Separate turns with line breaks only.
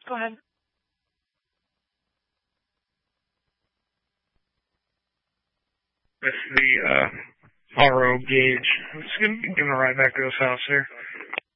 Go ahead.
That's the RO gauge. I'm just gonna give him a ride back to his house here.